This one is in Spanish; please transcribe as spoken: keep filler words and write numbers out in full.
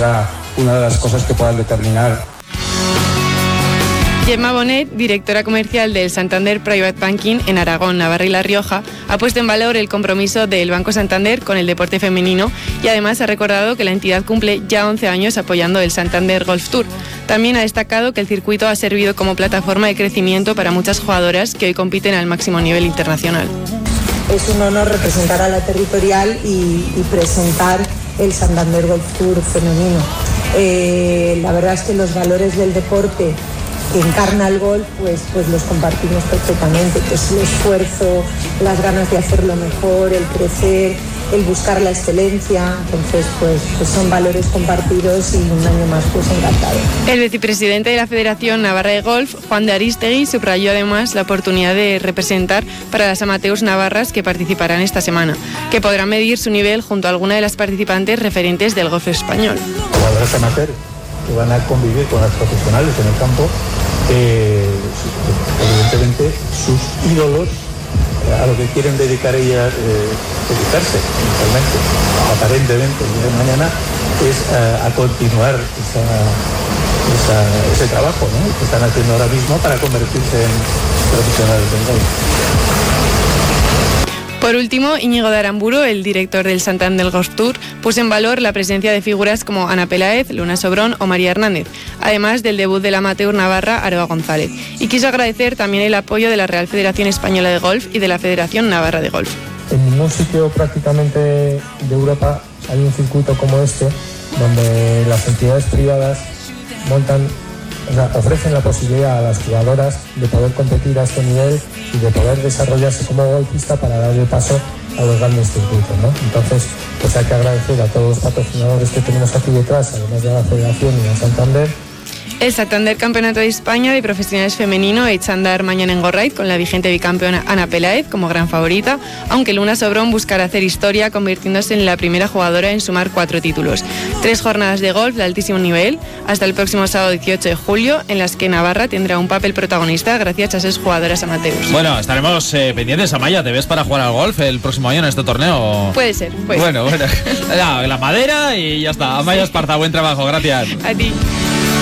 será una de las cosas que puedan determinar. Gemma Bonet, directora comercial del Santander Private Banking en Aragón, Navarra y La Rioja, ha puesto en valor el compromiso del Banco Santander con el deporte femenino y además ha recordado que la entidad cumple ya once años apoyando el Santander Golf Tour. También ha destacado que el circuito ha servido como plataforma de crecimiento para muchas jugadoras que hoy compiten al máximo nivel internacional. Es un honor representar a la territorial y, y presentar el Santander Golf Tour femenino. Eh, la verdad es que los valores del deporte que encarna el golf, pues, pues los compartimos perfectamente, que es el esfuerzo, las ganas de hacerlo mejor, el crecer, el buscar la excelencia. Entonces, pues, pues son valores compartidos y un año más, pues encantado. El vicepresidente de la Federación Navarra de Golf, Juan de Aristegui, subrayó además la oportunidad de representar para las amateurs navarras que participarán esta semana, que podrán medir su nivel junto a alguna de las participantes referentes del golf español. Jugadoras amateurs que van a convivir con las profesionales en el campo, eh, evidentemente sus ídolos, a lo que quieren dedicar ellas, eh, dedicarse inicialmente, aparentemente el día de mañana, es a, a continuar esa, esa, ese trabajo, ¿no?, que están haciendo ahora mismo para convertirse en profesionales del golf. Por último, Íñigo de Aramburu, el director del Santander Golf Tour, puso en valor la presencia de figuras como Ana Peláez, Luna Sobrón o María Hernández, además del debut del amateur navarra Aroa González, y quiso agradecer también el apoyo de la Real Federación Española de Golf y de la Federación Navarra de Golf. En ningún sitio prácticamente de Europa hay un circuito como este, donde las entidades privadas montan, o sea, ofrecen la posibilidad a las jugadoras de poder competir a este nivel y de poder desarrollarse como golfista para darle paso a los grandes circuitos, ¿no? Entonces, pues hay que agradecer a todos los patrocinadores que tenemos aquí detrás, además de la Federación y a Santander. El Santander Campeonato de España de Profesionales Femenino echa a andar mañana en Gorraiz con la vigente bicampeona Ana Peláez como gran favorita, aunque Luna Sobrón buscará hacer historia convirtiéndose en la primera jugadora en sumar cuatro títulos. Tres jornadas de golf de altísimo nivel hasta el próximo sábado dieciocho de julio, en las que Navarra tendrá un papel protagonista gracias a sus jugadoras amateurs. Bueno, estaremos eh, pendientes. Amaya, ¿te ves para jugar al golf el próximo año en este torneo? Puede ser, puede Bueno, ser. bueno, la, la madera y ya está. Amaya Esparza, buen trabajo, gracias. A ti.